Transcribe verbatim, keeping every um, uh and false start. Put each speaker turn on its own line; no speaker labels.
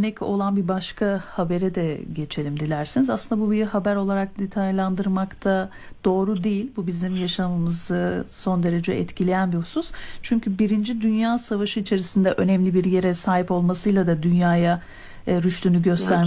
örnek olan bir başka habere de geçelim dilerseniz. Aslında bu bir haber olarak detaylandırmak da doğru değil. Bu bizim yaşamımızı son derece etkileyen bir husus. Çünkü Birinci Dünya Savaşı içerisinde önemli bir yere sahip olmasıyla da dünyaya e, rüştünü göstermiş